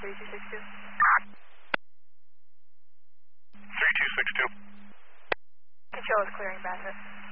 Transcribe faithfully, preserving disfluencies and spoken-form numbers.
three two six two. three two six two. Control is clearing Bassett.